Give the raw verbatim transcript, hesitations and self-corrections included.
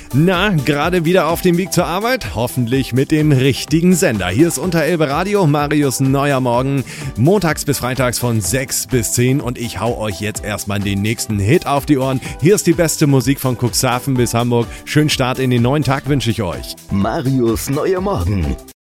Na, gerade wieder auf dem Weg zur Arbeit? Hoffentlich mit dem richtigen Sender. Hier ist Unterelbe Radio, Marius neuer Morgen. Montags bis freitags von sechs bis zehn und ich hau euch jetzt erstmal den nächsten Hit auf die Ohren. Hier ist die beste Musik von Cuxhaven bis Hamburg. Schönen Start in den neuen Tag wünsche ich euch. Marius neuer Morgen.